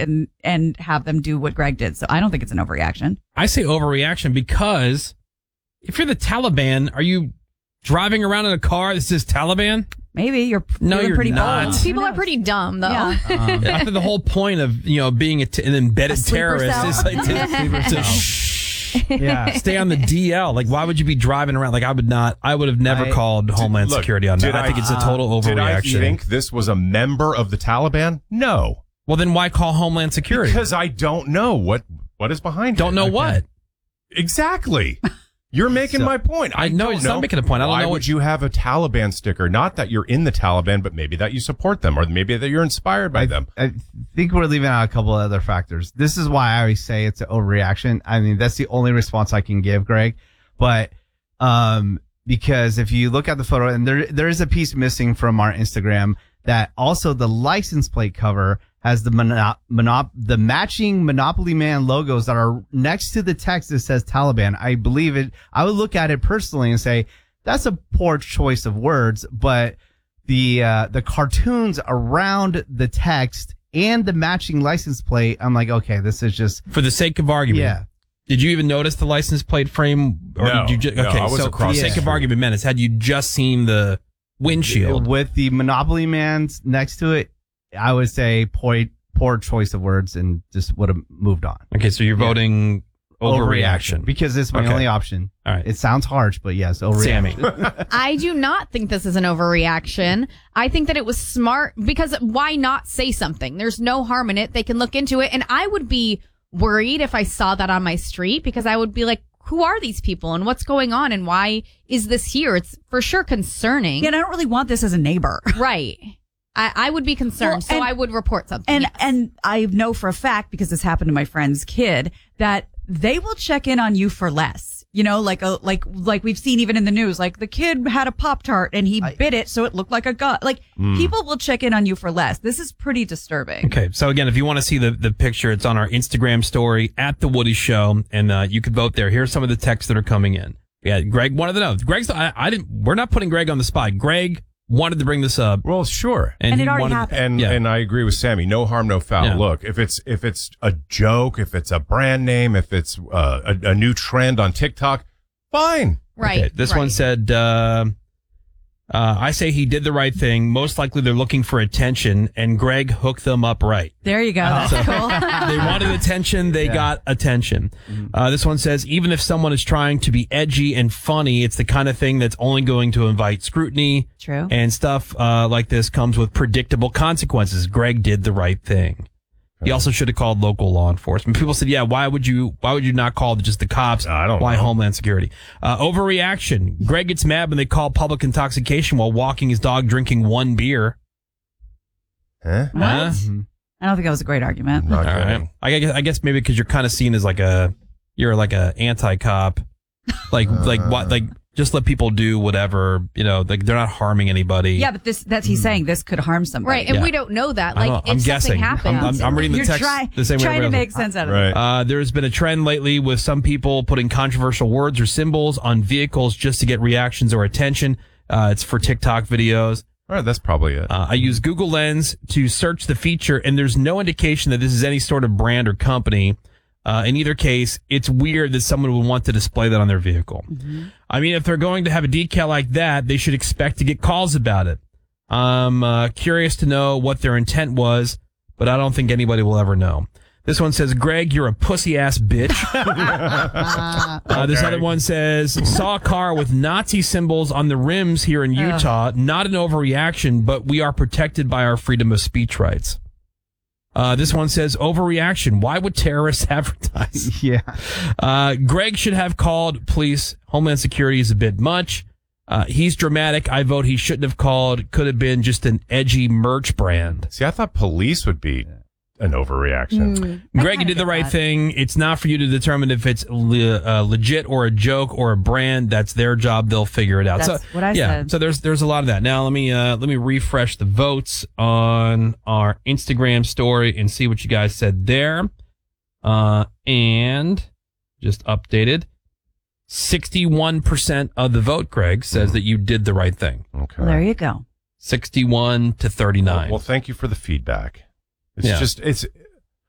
and have them do what Greg did. So I don't think it's an overreaction. I say overreaction because if you're the Taliban, are you driving around in a car that says Taliban? Maybe you're you're pretty not. bold. People are pretty dumb, though. Yeah. I think the whole point of being an embedded terrorist cell. is like to stay on the DL. Like, why would you be driving around? Like, I would have never called Homeland Security on that. I think it's a total overreaction. Did I think this was a member of the Taliban? No. Well, then why call Homeland Security? Because I don't know what is behind it. Don't know what? Exactly. You're making my point. I know it's not making a point. I don't know. Why would you have a Taliban sticker? Not that you're in the Taliban, but maybe that you support them, or maybe that you're inspired by them. I think we're leaving out a couple of other factors. This is why I always say it's an overreaction. I mean, that's the only response I can give, Greg. But because if you look at the photo, and there is a piece missing from our Instagram, that also the license plate cover has the matching Monopoly Man logos that are next to the text that says Taliban. I believe it. I would look at it personally and say that's a poor choice of words, but the cartoons around the text and the matching license plate, I'm like, okay, this is just for the sake of argument. Yeah. Did you even notice the license plate frame? Or No. Did you I was so across for the the sake of street. argument, Menace, had you just seen the windshield with the Monopoly Man next to it, I would say poor choice of words and just would have moved on. Okay, so you're voting overreaction. Because it's my only option. All right. It sounds harsh, but yes, overreaction. Sammy. I do not think this is an overreaction. I think that it was smart because why not say something? There's no harm in it. They can look into it. And I would be worried if I saw that on my street because I would be like, who are these people and what's going on and why is this here? It's for sure concerning. Yeah, and I don't really want this as a neighbor. Right. I would be concerned, so I would report something. And yes. and I know for a fact, because this happened to my friend's kid, that they will check in on you for less. You know, like we've seen even in the news, like the kid had a Pop-Tart and he bit it so it looked like a gun. Like people will check in on you for less. This is pretty disturbing. Okay, so again, if you want to see the picture, it's on our Instagram story at The Woody Show, and you can vote there. Here's some of the texts that are coming in. Yeah, Greg wanted to know. We're not putting Greg on the spot. Greg wanted to bring this up. Well, sure. And it already happened. And I agree with Sammy. No harm, no foul. Yeah. Look, if it's a joke, if it's a brand name, if it's a new trend on TikTok, fine. Right. Okay, this one said, I say he did the right thing. Most likely they're looking for attention, and Greg hooked them up right. There you go. That's cool. They wanted attention. They got attention. This one says, even if someone is trying to be edgy and funny, it's the kind of thing that's only going to invite scrutiny. True. And stuff like this comes with predictable consequences. Greg did the right thing. He also should have called local law enforcement. People said, yeah, why would you not call just the cops? I don't Why know. Homeland Security? Overreaction. Greg gets mad when they call public intoxication while walking his dog drinking one beer. Huh? What? I don't think that was a great argument. Not All kidding. right. I guess maybe because you're kind of seen as you're like a anti-cop, like just let people do whatever, like they're not harming anybody. Yeah, but he's saying this could harm somebody. Right, and Yeah. we don't know that. I don't Like, know. I'm if something guessing. happens. I'm reading the You're text the same way. trying to everyone make else. sense out of Right. it. There's been a trend lately with some people putting controversial words or symbols on vehicles just to get reactions or attention. It's for TikTok videos. All right, that's probably it. I use Google Lens to search the feature, and there's no indication that this is any sort of brand or company. In either case, it's weird that someone would want to display that on their vehicle. Mm-hmm. I mean, if they're going to have a decal like that, they should expect to get calls about it. I'm curious to know what their intent was, but I don't think anybody will ever know. This one says, Greg, you're a pussy-ass bitch. This other one says, saw a car with Nazi symbols on the rims here in Utah. Not an overreaction, but we are protected by our freedom of speech rights. This one says, overreaction. Why would terrorists advertise? Yeah. Greg should have called police. Homeland Security is a bit much. He's dramatic. I vote he shouldn't have called. Could have been just an edgy merch brand. See, I thought police would be an overreaction. Greg, you did the right thing. It's not for you to determine if it's legit or a joke or a brand. That's their job. They'll figure it out. That's what I said. So there's a lot of that. Now let me refresh the votes on our Instagram story and see what you guys said there. And just updated. 61% of the vote, Greg, says that you did the right thing. Okay. Well, there you go. 61 to 39. Well, thank you for the feedback. It's